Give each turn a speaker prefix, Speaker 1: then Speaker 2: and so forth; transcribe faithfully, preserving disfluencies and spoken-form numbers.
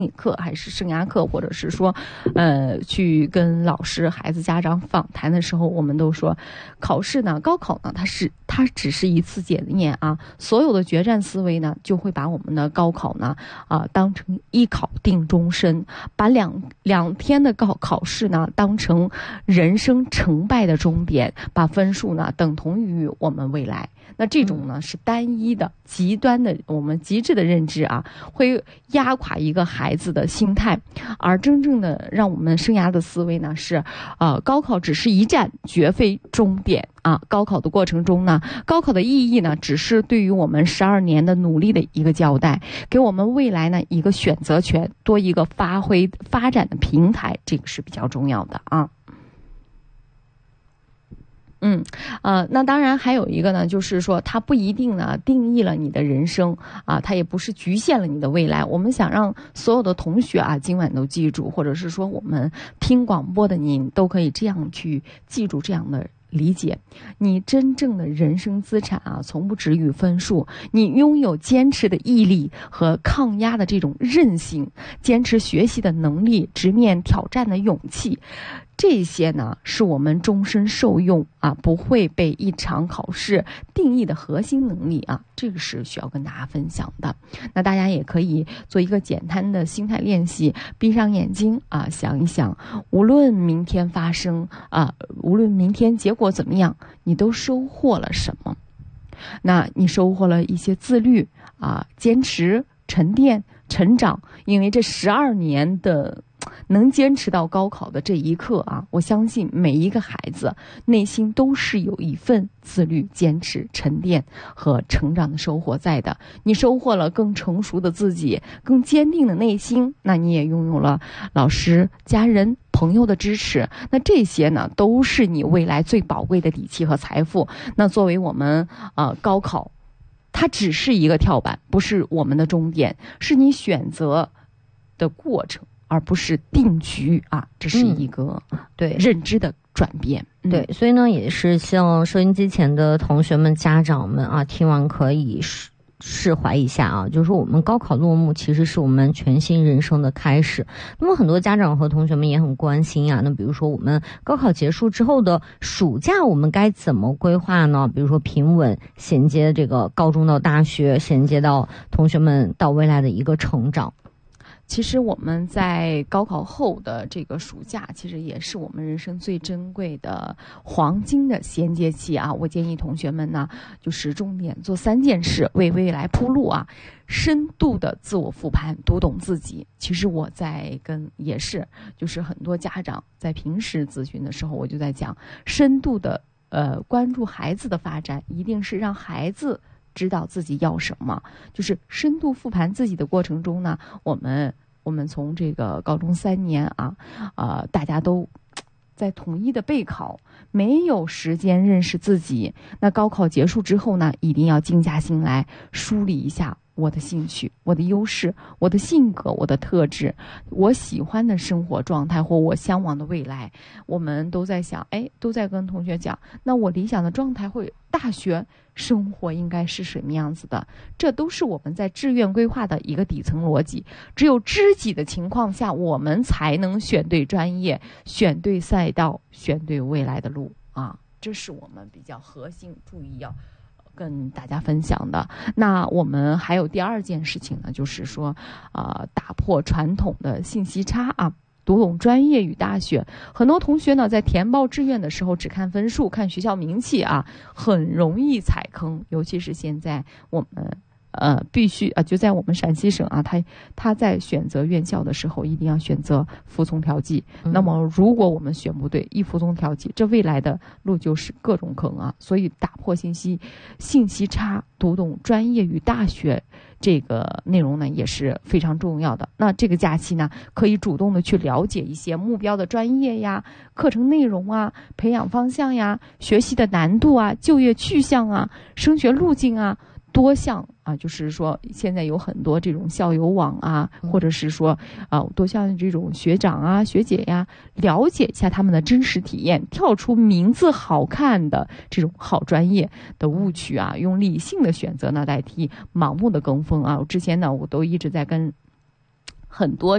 Speaker 1: 课还是生涯课，或者是说，呃，去跟老师、孩子、家长访谈的时候，我们都说，考试呢，高考呢，它是它只是一次检验啊，所有的决战思维呢，就会把我们的高考呢，啊、呃，当成一考定终身，把两两天的高考试呢，当成人生成败的终点，把分数呢等同于我们未来。那这种呢是单一的、极端的，我们极致的认知啊，会压垮一个孩子的心态，而真正的让我们生涯的思维呢是，呃，高考只是一站，绝非终点啊。高考的过程中呢，高考的意义呢，只是对于我们十二年的努力的一个交代，给我们未来呢一个选择权，多一个发挥发展的平台，这个是比较重要的啊。嗯，呃，那当然还有一个呢，就是说它不一定呢定义了你的人生啊，它也不是局限了你的未来。我们想让所有的同学啊今晚都记住，或者是说我们听广播的您都可以这样去记住这样的理解，你真正的人生资产啊，从不止于分数。你拥有坚持的毅力和抗压的这种韧性，坚持学习的能力，直面挑战的勇气。这些呢，是我们终身受用啊，不会被一场考试定义的核心能力啊，这个是需要跟大家分享的。那大家也可以做一个简单的心态练习，闭上眼睛啊，想一想，无论明天发生啊，无论明天结果怎么样，你都收获了什么？那你收获了一些自律啊，坚持、沉淀、成长，因为这十二年的。能坚持到高考的这一刻啊，我相信每一个孩子内心都是有一份自律、坚持、沉淀和成长的收获在的。你收获了更成熟的自己，更坚定的内心，那你也拥有了老师、家人、朋友的支持。那这些呢，都是你未来最宝贵的底气和财富。那作为我们呃高考，它只是一个跳板，不是我们的终点，是你选择的过程。而不是定局啊，这是一个对认知的转变。
Speaker 2: 嗯、对，所以呢，也是希望收音机前的同学们、家长们啊，听完可以释怀一下啊，就是说我们高考落幕其实是我们全新人生的开始。那么很多家长和同学们也很关心啊，那比如说我们高考结束之后的暑假我们该怎么规划呢？比如说平稳衔接这个高中到大学，衔接到同学们到未来的一个成长。
Speaker 1: 其实我们在高考后的这个暑假，其实也是我们人生最珍贵的黄金的衔接期啊！我建议同学们呢，就是重点做三件事，为未来铺路啊！深度的自我复盘，读懂自己。其实我在跟也是，就是很多家长在平时咨询的时候，我就在讲，深度的呃关注孩子的发展，一定是让孩子知道自己要什么。就是深度复盘自己的过程中呢，我们。我们从这个高中三年啊，呃，大家都在统一的备考，没有时间认识自己。那高考结束之后呢，一定要静下心来梳理一下我的兴趣、我的优势、我的性格、我的特质、我喜欢的生活状态或我向往的未来。我们都在想，哎，都在跟同学讲，那我理想的状态会大学生活应该是什么样子的？这都是我们在志愿规划的一个底层逻辑。只有知己的情况下，我们才能选对专业、选对赛道、选对未来的路啊！这是我们比较核心注意要跟大家分享的。那我们还有第二件事情呢，就是说，呃，打破传统的信息差啊。读懂专业与大学，很多同学呢在填报志愿的时候只看分数、看学校名气啊，很容易踩坑。尤其是现在我们呃必须啊、呃，就在我们陕西省啊，他他在选择院校的时候一定要选择服从调剂。嗯、那么如果我们选不对，一服从调剂，这未来的路就是各种坑啊。所以打破信息信息差，读懂专业与大学。这个内容呢也是非常重要的。那这个假期呢，可以主动的去了解一些目标的专业呀、课程内容啊、培养方向呀、学习的难度啊、就业去向啊、升学路径啊。多项啊，就是说现在有很多这种校友网啊，或者是说啊，多项这种学长啊、学姐呀，了解一下他们的真实体验，跳出名字好看的这种好专业的误区啊，用理性的选择呢代替盲目的跟风啊。我之前呢，我都一直在跟很多